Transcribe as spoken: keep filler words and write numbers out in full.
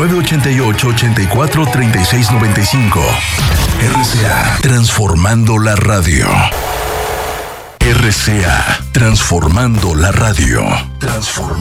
nueve ocho ocho, ochenta y cuatro, treinta y seis noventa y cinco. R C A, transformando la radio. R C A, transformando la radio. Transformando.